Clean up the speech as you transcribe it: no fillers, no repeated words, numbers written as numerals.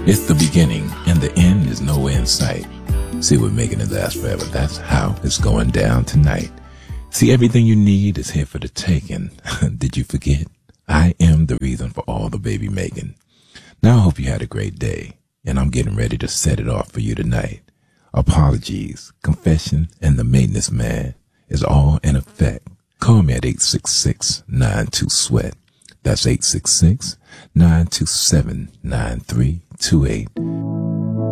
It's the beginning, and the end is nowhere in sight. See, we're making it last forever. That's how it's going down tonight. See, everything you need is here for the taking. Did you forget? I am the reason for all the baby making. Now I hope you had a great day, and I'm getting ready to set it off for you tonight. Apologies, confession, and the maintenance man is all in effect. Call me at 866-92-SWEAT. That's 866-927-9328.